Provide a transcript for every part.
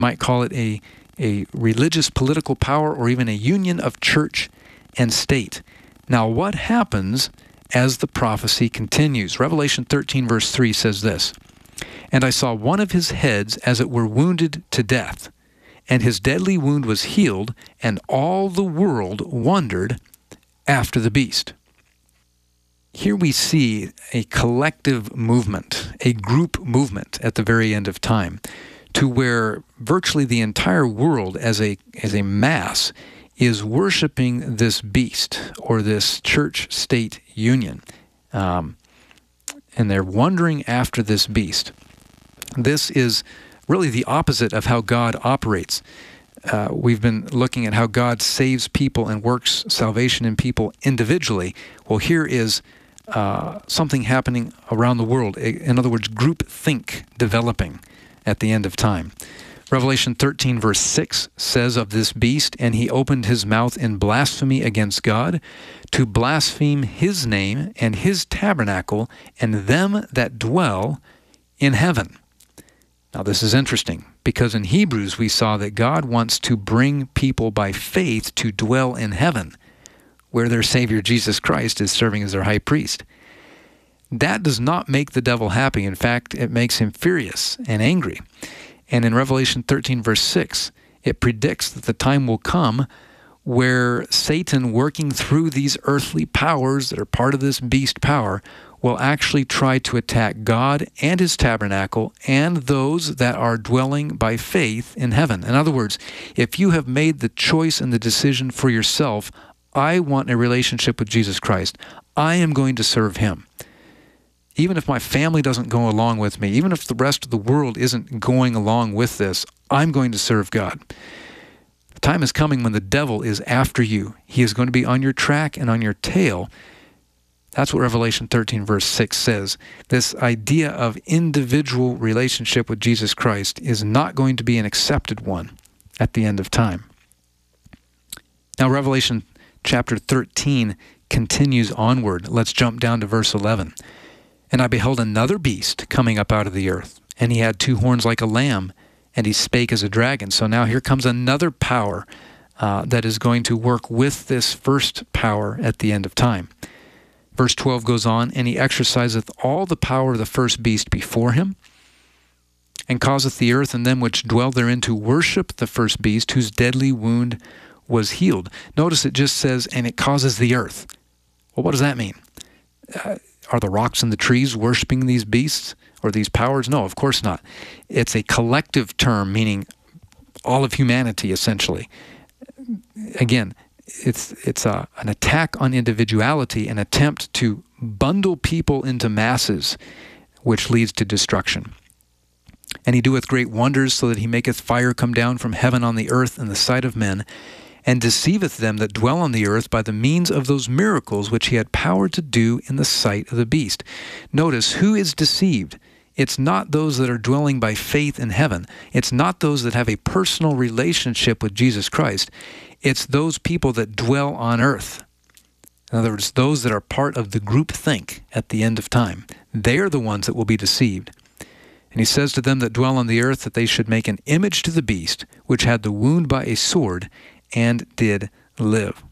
might call it a religious political power, or even a union of church and state. Now, what happens as the prophecy continues? Revelation 13 verse 3 says this, "And I saw one of his heads as it were wounded to death, and his deadly wound was healed, and all the world wondered after the beast." Here we see a collective movement, a group movement at the very end of time, to where virtually the entire world as a mass is worshiping this beast, or this church-state union. And they're wondering after this beast. This is really the opposite of how God operates. We've been looking at how God saves people and works salvation in people individually. Well, here is something happening around the world. In other words, group think developing at the end of time. Revelation 13 verse 6 says of this beast, "And he opened his mouth in blasphemy against God, to blaspheme his name and his tabernacle and them that dwell in heaven." Now this is interesting, because in Hebrews we saw that God wants to bring people by faith to dwell in heaven, where their Savior Jesus Christ is serving as their high priest. That does not make the devil happy. In fact, it makes him furious and angry. And in Revelation 13 verse 6, it predicts that the time will come where Satan, working through these earthly powers that are part of this beast power, will actually try to attack God and his tabernacle and those that are dwelling by faith in heaven. In other words, if you have made the choice and the decision for yourself, I want a relationship with Jesus Christ, I am going to serve him. Even if my family doesn't go along with me, even if the rest of the world isn't going along with this, I'm going to serve God. The time is coming when the devil is after you. He is going to be on your track and on your tail. That's what Revelation 13 verse 6 says. This idea of individual relationship with Jesus Christ is not going to be an accepted one at the end of time. Now, Revelation chapter 13 continues onward. Let's jump down to verse 11. "And I beheld another beast coming up out of the earth, and he had 2 horns like a lamb, and he spake as a dragon." So now here comes another power that is going to work with this first power at the end of time. Verse 12 goes on, "And he exerciseth all the power of the first beast before him, and causeth the earth and them which dwell therein to worship the first beast, whose deadly wound was healed." Notice it just says, "and it causes the earth." Well, what does that mean? Are the rocks and the trees worshiping these beasts or these powers? No, of course not. It's a collective term, meaning all of humanity, essentially. Again, it's an attack on individuality, an attempt to bundle people into masses, which leads to destruction. "And he doeth great wonders, so that he maketh fire come down from heaven on the earth in the sight of men, and deceiveth them that dwell on the earth by the means of those miracles which he had power to do in the sight of the beast." Notice, who is deceived? It's not those that are dwelling by faith in heaven. It's not those that have a personal relationship with Jesus Christ. It's those people that dwell on earth. In other words, those that are part of the group think at the end of time. They are the ones that will be deceived. "And he says to them that dwell on the earth that they should make an image to the beast, which had the wound by a sword, and did live."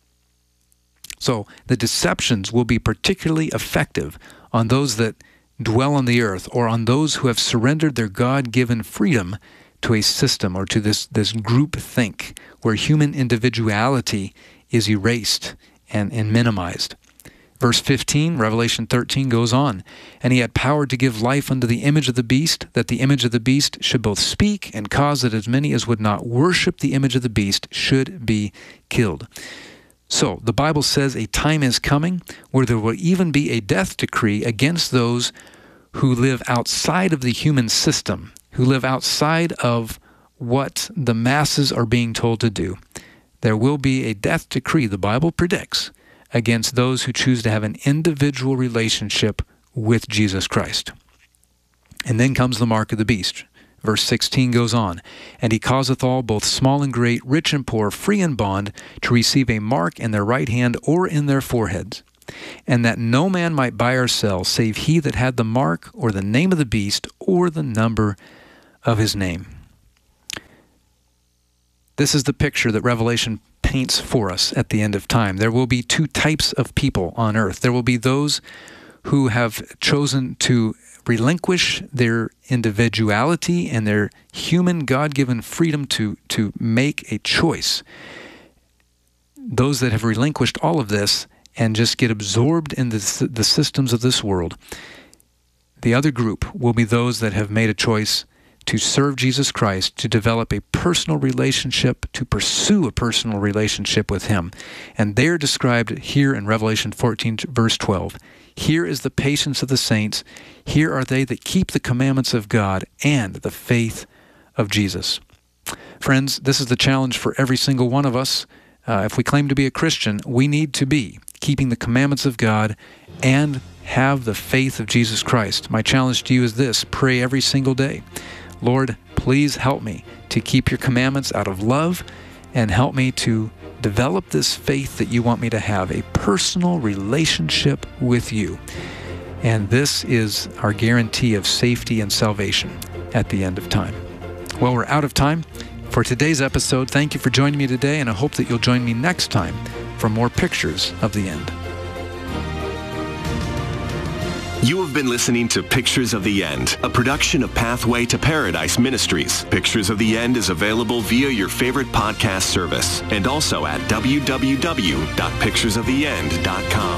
So the deceptions will be particularly effective on those that dwell on the earth, or on those who have surrendered their God-given freedom to a system, or to this group think, where human individuality is erased and minimized. Verse 15, Revelation 13 goes on, "And he had power to give life unto the image of the beast, that the image of the beast should both speak, and cause that as many as would not worship the image of the beast should be killed." So the Bible says a time is coming where there will even be a death decree against those who live outside of the human system, who live outside of what the masses are being told to do. There will be a death decree, the Bible predicts, against those who choose to have an individual relationship with Jesus Christ. And then comes the mark of the beast. Verse 16 goes on, "And he causeth all, both small and great, rich and poor, free and bond, to receive a mark in their right hand or in their foreheads, and that no man might buy or sell, save he that had the mark, or the name of the beast, or the number of his name." This is the picture that Revelation paints for us at the end of time. There will be two types of people on earth. There will be those who have chosen to relinquish their individuality and their human God-given freedom to make a choice. Those that have relinquished all of this and just get absorbed in the systems of this world. The other group will be those that have made a choice to serve Jesus Christ, to develop a personal relationship, to pursue a personal relationship with Him. And they're described here in Revelation 14, verse 12. Here is the patience of the saints. Here are they that keep the commandments of God and the faith of Jesus. Friends, this is the challenge for every single one of us. If we claim to be a Christian, we need to be keeping the commandments of God and have the faith of Jesus Christ. My challenge to you is this: pray every single day. Lord, please help me to keep your commandments out of love, and help me to develop this faith that you want me to have, a personal relationship with you. And this is our guarantee of safety and salvation at the end of time. Well, we're out of time for today's episode. Thank you for joining me today, and I hope that you'll join me next time for more Pictures of the End. You have been listening to Pictures of the End, a production of Pathway to Paradise Ministries. Pictures of the End is available via your favorite podcast service and also at www.picturesoftheend.com.